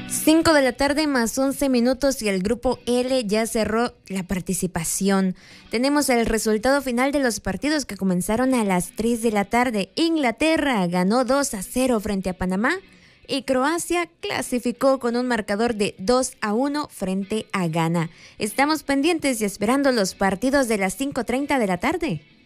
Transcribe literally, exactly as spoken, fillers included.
cinco de la tarde más once minutos y el grupo L ya cerró la participación. Tenemos el resultado final de los partidos que comenzaron a las tres de la tarde. Inglaterra ganó dos a cero frente a Panamá y Croacia clasificó con un marcador de dos a uno frente a Ghana. Estamos pendientes y esperando los partidos de las cinco treinta de la tarde.